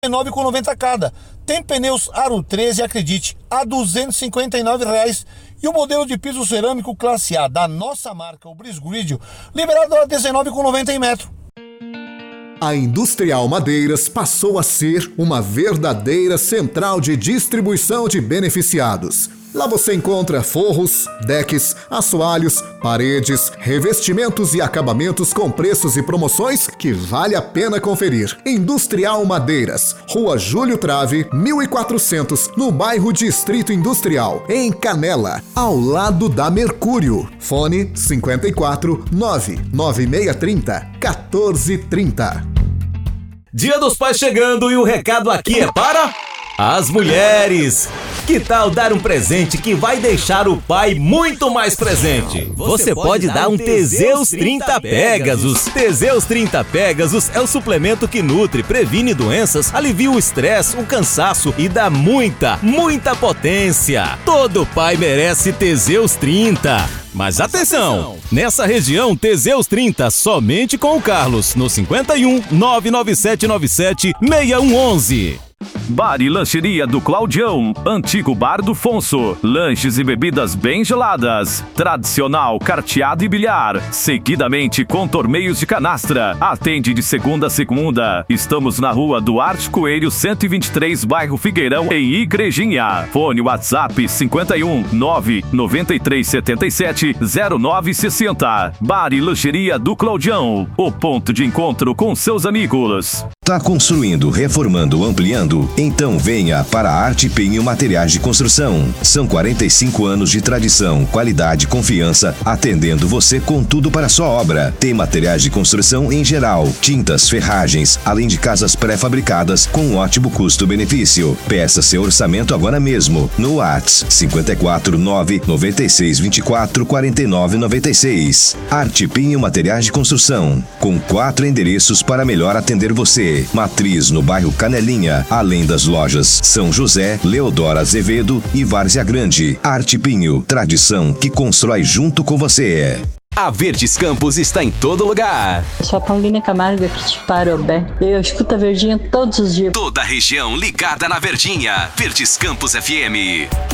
R$9,90 cada. Tem pneus Aro 13, acredite, a R$259. E o modelo de piso cerâmico classe A da nossa marca, o Brisgrid, liberado a R$19,90 em metro. A Industrial Madeiras passou a ser uma verdadeira central de distribuição de beneficiados. Lá você encontra forros, decks, assoalhos, paredes, revestimentos e acabamentos com preços e promoções que vale a pena conferir. Industrial Madeiras, Rua Júlio Trave, 1400, no bairro Distrito Industrial, em Canela, ao lado da Mercúrio. Fone 54 99630 1430. Dia dos Pais chegando e o recado aqui é para as mulheres. Que tal dar um presente que vai deixar o pai muito mais presente? Você pode dar um Teseus 30 Pegasus. Teseus 30 Pegasus é o suplemento que nutre, previne doenças, alivia o estresse, o cansaço e dá muita potência. Todo pai merece Teseus 30. Mas atenção! Nessa região, Teseus 30 somente com o Carlos, no 51 99797 6111. Bar e Lancheria do Claudião, antigo Bar do Fonso. Lanches e bebidas bem geladas. Tradicional, carteado e bilhar. Seguidamente com torneios de canastra. Atende de segunda a segunda. Estamos na rua Duarte Coelho, 123, bairro Figueirão, em Igrejinha. Fone WhatsApp 51 99377 0960. Bar e Lancheria do Claudião. O ponto de encontro com seus amigos. Tá construindo, reformando, ampliando? Então venha para a Arte Pinho Materiais de Construção. São 45 anos de tradição, qualidade e confiança, atendendo você com tudo para a sua obra. Tem materiais de construção em geral, tintas, ferragens, além de casas pré-fabricadas com um ótimo custo-benefício. Peça seu orçamento agora mesmo no WhatsApp 54 996 24 49 96. Arte Pinho Materiais de Construção, com 4 endereços para melhor atender você. Matriz no bairro Canelinha, além das lojas São José, Leodoro Azevedo e Várzea Grande. Arte Pinho, tradição que constrói junto com você. A Verdes Campos está em todo lugar. Eu sou a Paulina Camargo aqui de Parobé. Eu escuto a Verdinha todos os dias. Toda a região ligada na Verdinha. Verdes Campos FM.